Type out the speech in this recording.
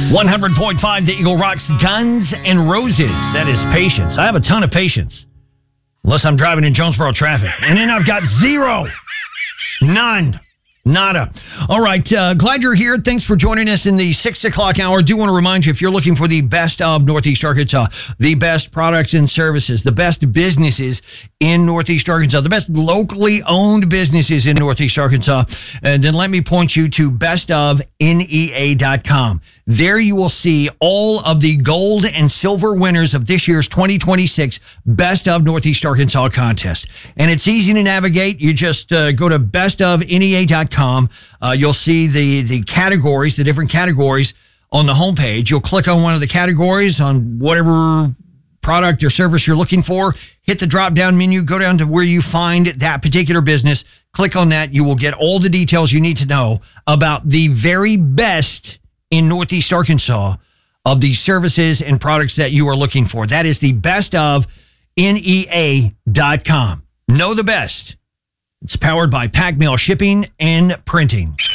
100.5 The Eagle Rocks Guns and Roses. That is patience. I have a ton of patience. Unless I'm driving in Jonesboro traffic. And then I've got zero. None. Nada. All right. Glad you're here. Thanks for joining us in the 6 o'clock hour. Do want to remind you, if you're looking for the best of Northeast Arkansas, the best products and services, the best businesses in Northeast Arkansas, the best locally owned businesses in Northeast Arkansas, and then let me point you to bestofnea.com. There you will see all of the gold and silver winners of this year's 2026 Best of Northeast Arkansas contest. And it's easy to navigate. You just go to bestofnea.com. You'll see the categories, the different categories on the homepage. You'll click on one of the categories on whatever product or service you're looking for. Hit the drop-down menu, go down to where you find that particular business. Click on that. You will get all the details you need to know about the very best in Northeast Arkansas of the services and products that you are looking for. That is the bestofnea.com. Know the best. It's powered by Pack Mail Shipping and Printing.